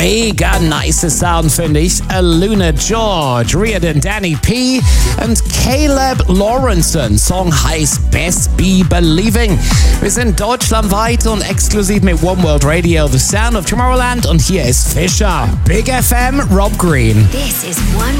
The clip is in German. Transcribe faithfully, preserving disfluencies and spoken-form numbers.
mega nice Sound, finde ich. Luna George, Riordan Danny P. und Caleb Lawrenson. Song heißt Best Be Believing. Wir sind deutschlandweit und exklusiv mit One World Radio, The Sound of Tomorrowland. Und hier ist Fisher. Big F M, Rob Green. This is One